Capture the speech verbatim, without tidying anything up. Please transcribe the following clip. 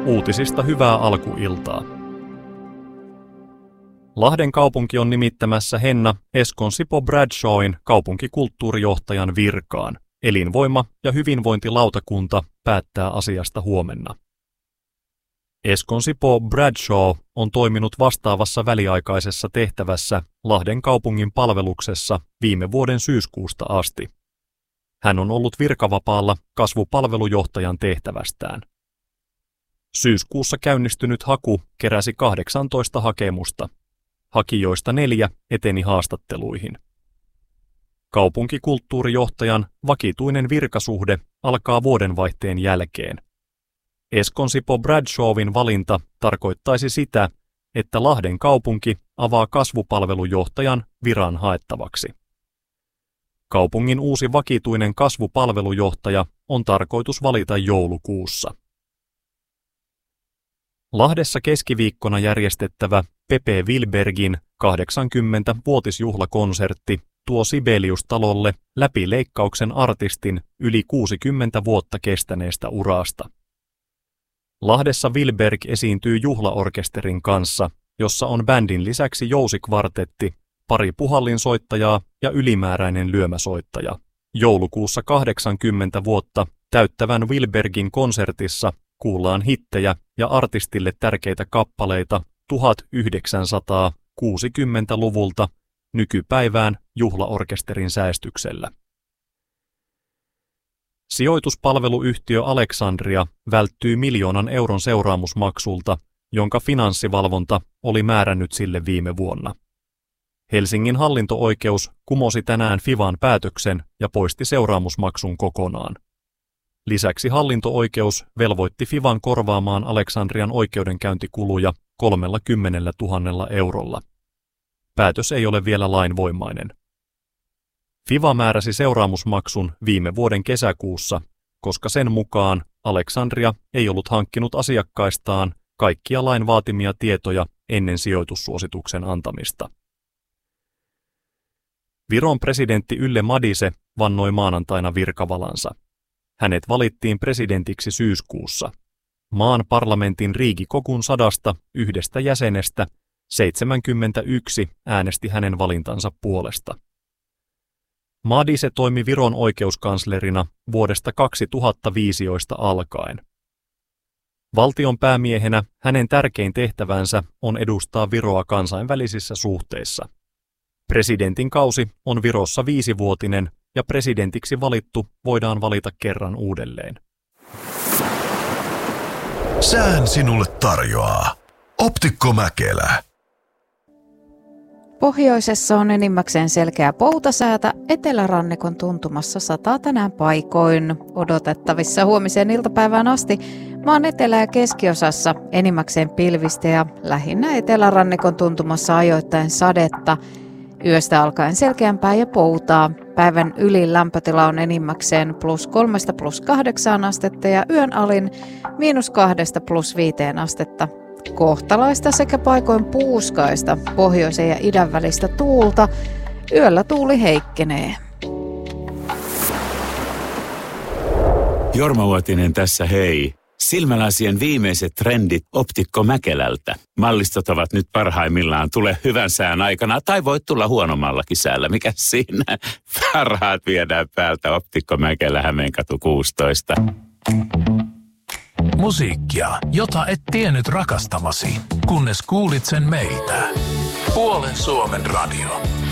Uutisista hyvää alkuiltaa. Lahden kaupunki on nimittämässä Henna Eskonsipo Bradshawin kaupunkikulttuurijohtajan virkaan. Elinvoima- ja hyvinvointilautakunta päättää asiasta huomenna. Eskonsipo Bradshaw on toiminut vastaavassa väliaikaisessa tehtävässä Lahden kaupungin palveluksessa viime vuoden syyskuusta asti. Hän on ollut virkavapaalla kasvupalvelujohtajan tehtävästään. Syyskuussa käynnistynyt haku keräsi kahdeksantoista hakemusta. Hakijoista neljä eteni haastatteluihin. Kaupunkikulttuurijohtajan vakituinen virkasuhde alkaa vuodenvaihteen jälkeen. Eskonsipo Bradshawin valinta tarkoittaisi sitä, että Lahden kaupunki avaa kasvupalvelujohtajan viran haettavaksi. Kaupungin uusi vakituinen kasvupalvelujohtaja on tarkoitus valita joulukuussa. Lahdessa keskiviikkona järjestettävä Pepe Wilbergin kahdeksankymmenvuotisjuhlakonsertti tuo Sibelius-talolle läpileikkauksen artistin yli kuusikymmentä vuotta kestäneestä urasta. Lahdessa Wilberg esiintyy juhlaorkesterin kanssa, jossa on bändin lisäksi jousikvartetti, pari puhallinsoittajaa ja ylimääräinen lyömäsoittaja. Joulukuussa kahdeksankymmentä vuotta täyttävän Wilbergin konsertissa kuullaan hittejä ja artistille tärkeitä kappaleita tuhatyhdeksänsataakuusikymmentäluvulta nykypäivään juhlaorkesterin säestyksellä. Sijoituspalveluyhtiö Alexandria välttyy miljoonan euron seuraamusmaksulta, jonka finanssivalvonta oli määrännyt sille viime vuonna. Helsingin hallinto-oikeus kumosi tänään Fivan päätöksen ja poisti seuraamusmaksun kokonaan. Lisäksi hallinto-oikeus velvoitti Fivan korvaamaan Alexandrian oikeudenkäyntikuluja kolmellakymmenellätuhannella eurolla. Päätös ei ole vielä lainvoimainen. Fiva määräsi seuraamusmaksun viime vuoden kesäkuussa, koska sen mukaan Alexandria ei ollut hankkinut asiakkaistaan kaikkia lain vaatimia tietoja ennen sijoitussuosituksen antamista. Viron presidentti Yle Madise vannoi maanantaina virkavalansa. Hänet valittiin presidentiksi syyskuussa. Maan parlamentin Riigikokun sadasta yhdestä jäsenestä seitsemänkymmentäyksi äänesti hänen valintansa puolesta. Madise toimi Viron oikeuskanslerina vuodesta kaksituhattaviisitoista alkaen. Valtion päämiehenä hänen tärkein tehtävänsä on edustaa Viroa kansainvälisissä suhteissa. Presidentin kausi on Virossa viisivuotinen ja presidentiksi valittu voidaan valita kerran uudelleen. Sään sinulle tarjoaa Optikko Mäkelä. Pohjoisessa on enimmäkseen selkeä poutasäätä, etelärannikon tuntumassa sataa tänään paikoin. Odotettavissa huomiseen iltapäivään asti maan etelä- ja keskiosassa enimmäkseen pilvistä ja lähinnä etelärannikon tuntumassa ajoittain sadetta. Yöstä alkaen selkeämpää ja poutaa. Päivän ylin lämpötila on enimmäkseen plus kolmesta plus kahdeksaan astetta ja yön alin miinus kahdesta plus viiteen astetta. Kohtalaista sekä paikoin puuskaista pohjoisen ja idän välistä tuulta. Yöllä tuuli heikkenee. Jorma Uotinen tässä hei. Silmälasien viimeiset trendit Optikko Mäkelältä. Mallistot ovat nyt parhaimmillaan. Tule hyvän sään aikana tai voit tulla huonommallakin säällä. Mikä siinä? Parhaat viedään päältä Optikko Mäkelä, Hämeenkatu kuusitoista. Musiikkia, jota et tiennyt rakastavasi, kunnes kuulit sen meitä. Puolen Suomen radio.